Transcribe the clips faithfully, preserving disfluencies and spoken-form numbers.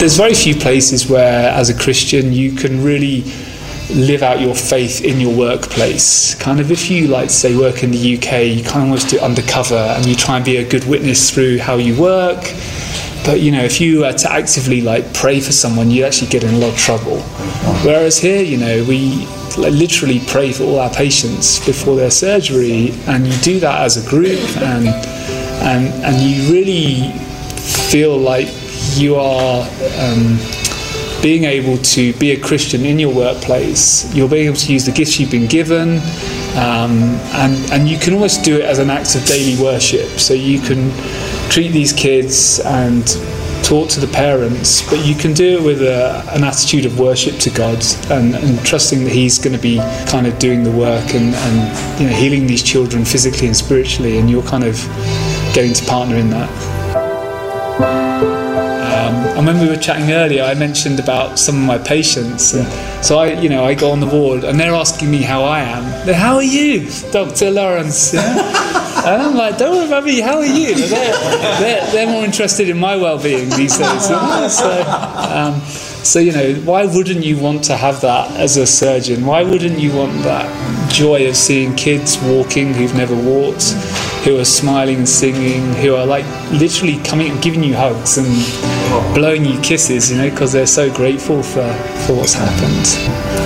there's very few places where, as a Christian, you can really live out your faith in your workplace. Kind of, if you, like, say, work in the U K, you kind of almost do it undercover and you try and be a good witness through how you work. But, you know, if you were to actively, like, pray for someone, you actually get in a lot of trouble. Whereas here, you know, we like, literally pray for all our patients before their surgery, and you do that as a group, and and and you really feel like you are um, being able to be a Christian in your workplace. You're being able to use the gifts you've been given, um, and and you can almost do it as an act of daily worship. So you can treat these kids and talk to the parents, but you can do it with a, an attitude of worship to God, and, and trusting that He's going to be kind of doing the work and, and you know, healing these children physically and spiritually, and you're kind of getting to partner in that. Um, and when we were chatting earlier, I mentioned about some of my patients, and so I, you know, I go on the ward and they're asking me how I am. They're, how are you, Doctor Lawrence? Yeah? And I'm like, don't worry about me, how are you? They're, they're, they're more interested in my well-being these days. So, um, so, you know, why wouldn't you want to have that as a surgeon? Why wouldn't you want that joy of seeing kids walking who've never walked, who are smiling and singing, who are like literally coming and giving you hugs and blowing you kisses, you know, because they're so grateful for, for what's happened.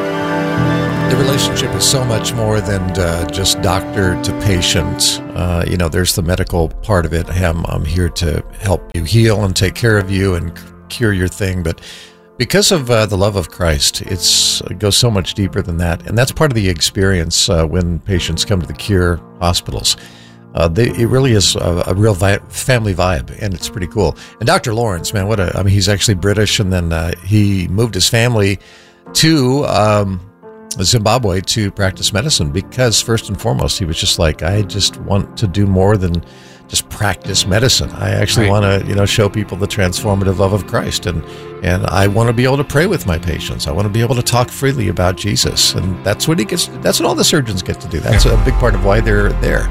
The relationship is so much more than uh, just doctor to patient. Uh, you know, there's the medical part of it. I'm, I'm here to help you heal and take care of you and cure your thing. But because of uh, the love of Christ, it's, it goes so much deeper than that. And that's part of the experience uh, when patients come to the Cure hospitals. Uh, they, it really is a, a real vi- family vibe, and it's pretty cool. And Doctor Lawrence, man, what a, I mean, he's actually British, and then uh, he moved his family to Um, Zimbabwe to practice medicine because, first and foremost, he was just like, I just want to do more than just practice medicine. I actually right. want to, you know, show people the transformative love of Christ, and and I want to be able to pray with my patients. I want to be able to talk freely about Jesus, and that's what he gets. That's what all the surgeons get to do. That's a big part of why they're there.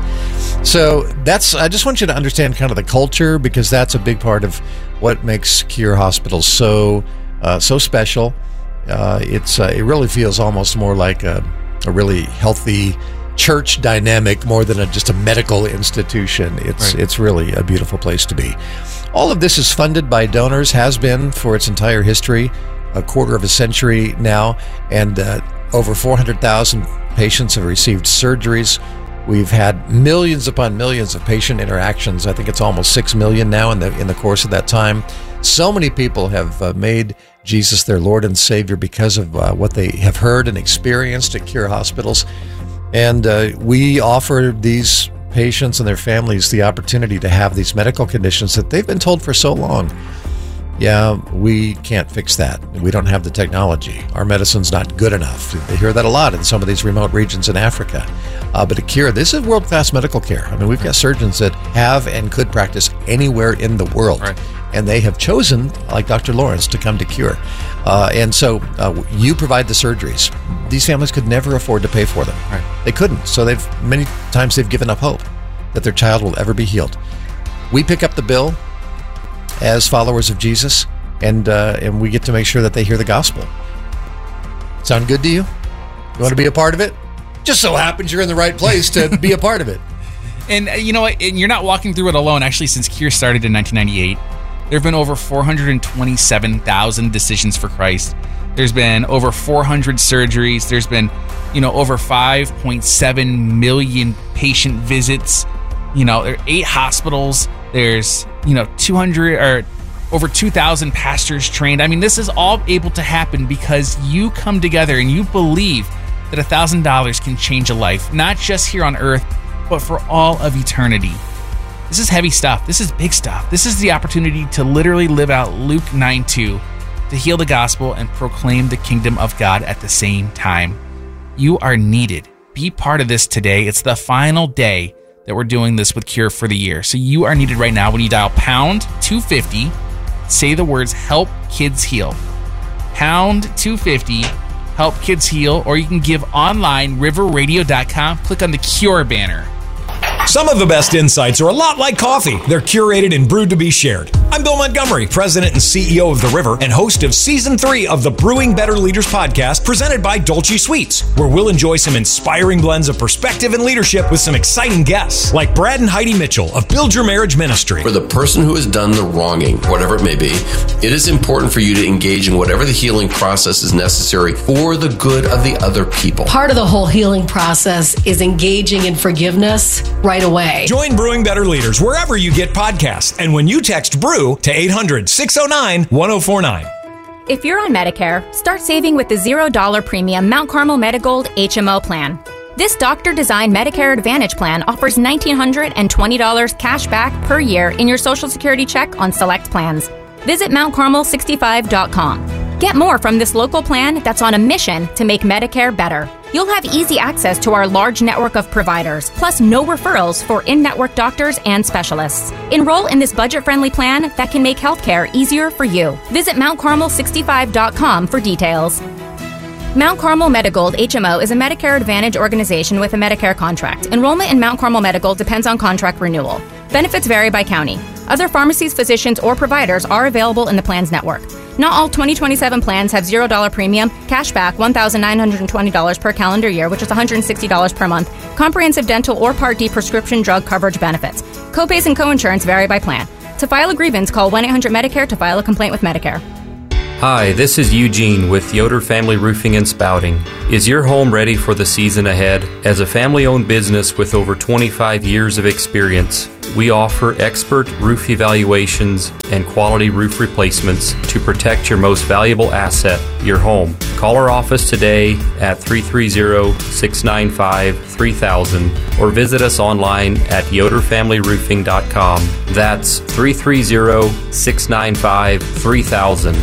So that's. I just want you to understand kind of the culture, because that's a big part of what makes Cure Hospitals so uh, so special. Uh, it's uh, it really feels almost more like a, a really healthy church dynamic more than a, just a medical institution. It's right. It's really a beautiful place to be. All of this is funded by donors, has been for its entire history, a quarter of a century now, and uh, over four hundred thousand patients have received surgeries. We've had millions upon millions of patient interactions. I think it's almost six million now in the in the course of that time. So many people have uh, made Jesus their Lord and Savior because of uh, what they have heard and experienced at Cure Hospitals. And uh, we offer these patients and their families the opportunity to have these medical conditions that they've been told for so long, yeah, we can't fix that. We don't have the technology. Our medicine's not good enough. They hear that a lot in some of these remote regions in Africa. Uh, but at Cure, this is world-class medical care. I mean, we've got surgeons that have and could practice anywhere in the world. Right. And they have chosen, like Doctor Lawrence, to come to Cure. Uh, and so uh, you provide the surgeries. These families could never afford to pay for them. Right. They couldn't. So they've many times they've given up hope that their child will ever be healed. We pick up the bill as followers of Jesus, and uh, and we get to make sure that they hear the gospel. Sound good to you? You want to be a part of it? Just so happens you're in the right place to be a part of it. And uh, you know what? And you're not walking through it alone. Actually, since Cure started in nineteen ninety-eight, there have been over four hundred twenty-seven thousand decisions for Christ. There's been over four hundred surgeries. There's been, you know, over five point seven million patient visits. You know, there are eight hospitals. There's, you know, two hundred or over two thousand pastors trained. I mean, this is all able to happen because you come together and you believe that one thousand dollars can change a life, not just here on earth, but for all of eternity. This is heavy stuff. This is big stuff. This is the opportunity to literally live out Luke nine two, to heal the gospel and proclaim the kingdom of God at the same time. You are needed. Be part of this today. It's the final day that we're doing this with Cure for the year. So you are needed right now when you dial pound two fifty, say the words help kids heal. Pound two fifty, help kids heal, or you can give online, river radio dot com, click on the Cure banner. Some of the best insights are a lot like coffee. They're curated and brewed to be shared. I'm Bill Montgomery, President and C E O of The River and host of Season three of the Brewing Better Leaders podcast presented by Dolce Sweets, where we'll enjoy some inspiring blends of perspective and leadership with some exciting guests like Brad and Heidi Mitchell of Build Your Marriage Ministry. For the person who has done the wronging, whatever it may be, it is important for you to engage in whatever the healing process is necessary for the good of the other people. Part of the whole healing process is engaging in forgiveness right away. Join Brewing Better Leaders wherever you get podcasts and when you text BREW to eight hundred, six oh nine, one oh four nine. If you're on Medicare, start saving with the zero dollar premium Mount Carmel Medigold H M O plan. This doctor-designed Medicare Advantage plan offers one thousand nine hundred twenty dollars cash back per year in your Social Security check on select plans. Visit Mount Carmel sixty-five dot com. Get more from this local plan that's on a mission to make Medicare better. You'll have easy access to our large network of providers, plus no referrals for in-network doctors and specialists. Enroll in this budget-friendly plan that can make healthcare easier for you. Visit Mount Carmel sixty-five dot com for details. Mount Carmel Medigold H M O is a Medicare Advantage organization with a Medicare contract. Enrollment in Mount Carmel Medigold depends on contract renewal. Benefits vary by county. Other pharmacies, physicians, or providers are available in the plan's network. Not all twenty twenty-seven plans have zero dollar premium, cashback one thousand nine hundred twenty dollars per calendar year, which is one hundred sixty dollars per month, comprehensive dental or Part D prescription drug coverage benefits. Copays and coinsurance vary by plan. To file a grievance, call one eight hundred Medicare to file a complaint with Medicare. Hi, this is Eugene with Yoder Family Roofing and Spouting. Is your home ready for the season ahead? As a family-owned business with over twenty-five years of experience, we offer expert roof evaluations and quality roof replacements to protect your most valuable asset, your home. Call our office today at three three zero, six nine five, three thousand or visit us online at yoder family roofing dot com. That's three three zero, six nine five, three thousand.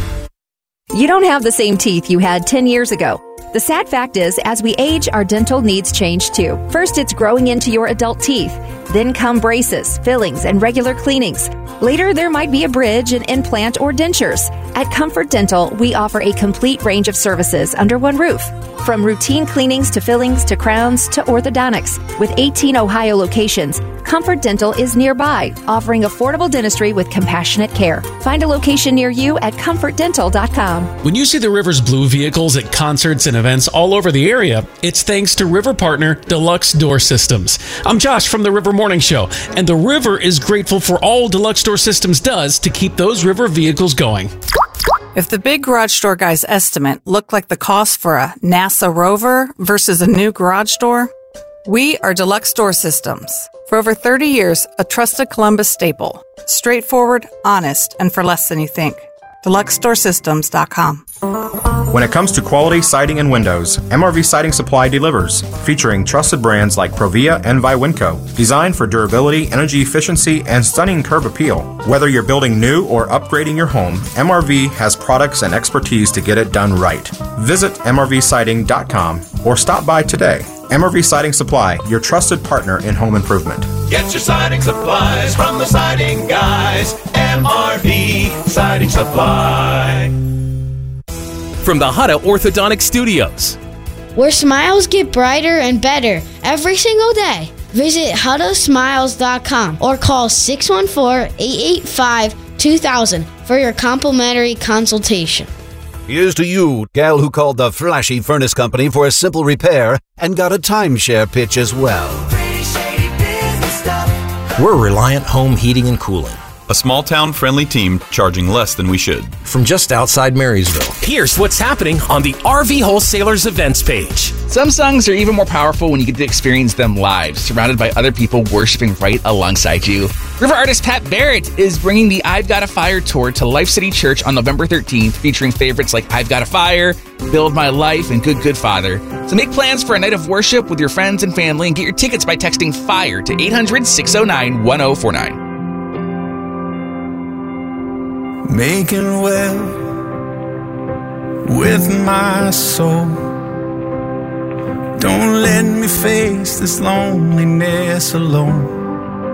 You don't have the same teeth you had ten years ago. The sad fact is, as we age, our dental needs change too. First, it's growing into your adult teeth. Then come braces, fillings, and regular cleanings. Later, there might be a bridge, an implant, or dentures. At Comfort Dental, we offer a complete range of services under one roof. From routine cleanings to fillings to crowns to orthodontics. With eighteen Ohio locations, Comfort Dental is nearby, offering affordable dentistry with compassionate care. Find a location near you at comfort dental dot com. When you see the River's blue vehicles at concerts and events all over the area, it's thanks to River partner Deluxe Door Systems. I'm Josh from the River Morning Show, and the River is grateful for all Deluxe Door Systems does to keep those River vehicles going. If the big garage door guy's estimate looked like the cost for a NASA rover versus a new garage door, we are Deluxe Door Systems. For over thirty years, a trusted Columbus staple. Straightforward, honest, and for less than you think. deluxe door systems dot com. When it comes to quality siding and windows, M R V Siding Supply delivers, featuring trusted brands like Provia and Viwinco, designed for durability, energy efficiency, and stunning curb appeal. Whether you're building new or upgrading your home, M R V has products and expertise to get it done right. Visit M R V siding dot com or stop by today. M R V Siding Supply, your trusted partner in home improvement. Get your siding supplies from the siding guys. M R V Siding Supply. From the Hutta Orthodontic Studios, where smiles get brighter and better every single day. Visit hutta smiles dot com or call six one four, eight eight five, two thousand for your complimentary consultation. Here's to you, gal who called the flashy furnace company for a simple repair and got a timeshare pitch as well. We're Reliant Home Heating and Cooling, a small-town friendly team charging less than we should. From just outside Marysville. Here's what's happening on the R V Wholesalers events page. Some songs are even more powerful when you get to experience them live, surrounded by other people worshiping right alongside you. River artist Pat Barrett is bringing the I've Got a Fire tour to Life City Church on November thirteenth, featuring favorites like I've Got a Fire, Build My Life, and Good Good Father. So make plans for a night of worship with your friends and family and get your tickets by texting FIRE to eight hundred, six oh nine, one oh four nine. Making well with my soul. Don't let me face this loneliness alone.